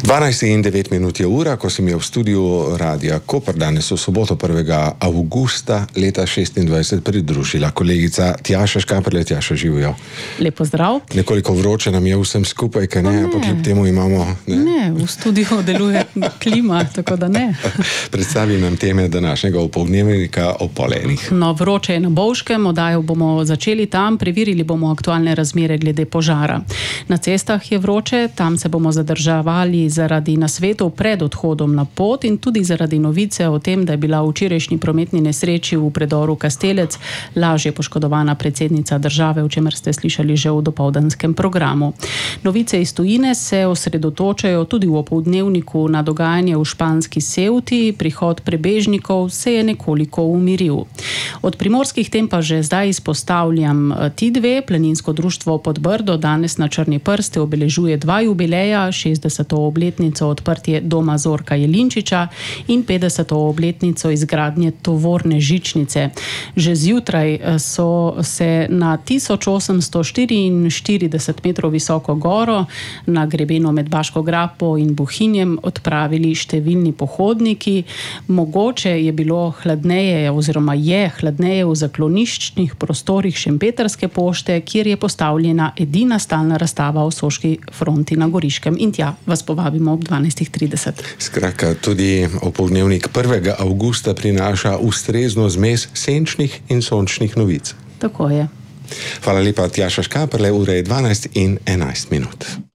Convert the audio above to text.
12:09 je ura, ko sem je v studiu Radia Koper danes v soboto 1. avgusta leta 2026 pridružila kolegica Tjaša Škaperle. Tjaša, živijo. Lep pozdrav. Nekoliko vroče nam je vsem skupaj, kaj ne, ampak kljub temu imamo... Ne, v studiu deluje klima, tako da ne. Predstavi nam teme današnjega opoldnevnika o polenih. No, vroče je na Bovškem, oddajo bomo začeli tam, preverili bomo aktualne razmere glede požara. Na cestah je vroče, tam se bomo zadržavali zaradi nasvetov pred odhodom na pot in tudi zaradi novice o tem, da je bila v včerajšnji prometni nesreči v predoru Kastelec lažje poškodovana predsednica države, o čemer ste slišali že v dopoldanskem programu. Novice iz tujine se osredotočajo tudi v opoldnevniku na dogajanje v španski Ceuti, prihod prebežnikov se je nekoliko umiril. Od primorskih tem pa že zdaj izpostavljam ti dve. Planinsko društvo Podbrdo danes na Črni prsti obeležuje 2 jubileja, 60. obletnico odprtje doma Zorka Jelinčiča in 50. obletnico izgradnje tovorne žičnice. Že zjutraj so se na 1844 metrov visoko goro na grebenu med Baško grapo in Bohinjem odpravili številni pohodniki. Mogoče je bilo hladneje oziroma je hladneje v zakloniščnih prostorih Šempetrske pošte, kjer je postavljena edina stalna razstava o Soški fronti na Goriškem. In tja vas povabimo ob 12:30. Skratka, tudi opoldnevnik 1. avgusta prinaša ustrezno zmes senčnih in sončnih novic. Tako je. Hvala lepa, Tjaša Škaperle, ura je 12:11.